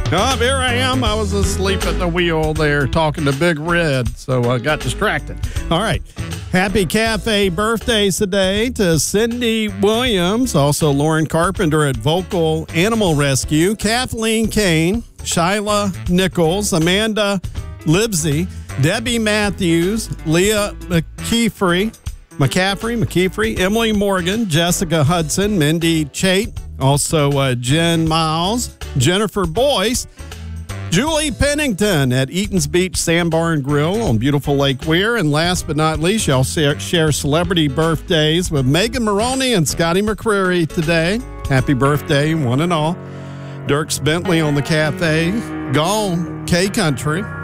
Here I am. I was asleep at the wheel there talking to Big Red, so I got distracted. All right. Happy Cafe birthdays today to Cindy Williams, also Lauren Carpenter at Vocal Animal Rescue, Kathleen Kane, Shyla Nichols, Amanda Libsey, Debbie Matthews, Leah McCaffrey, Emily Morgan, Jessica Hudson, Mindy Chait, also Jen Miles, Jennifer Boyce, Julie Pennington at Eaton's Beach Sandbar and Grill on beautiful Lake Weir. And last but not least, y'all share celebrity birthdays with Megan Maroney and Scotty McCreery today. Happy birthday, one and all. Dierks Bentley on the cafe. Gone, K-Country.